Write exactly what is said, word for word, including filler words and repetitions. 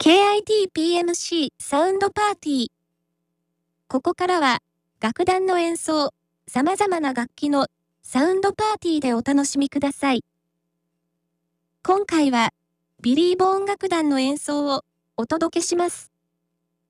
ケーアイティーピーエムシー サウンドパーティー。ここからは、楽団の演奏、様々な楽器のサウンドパーティーでお楽しみください。今回は、ビリー・ボーン楽団の演奏をお届けします。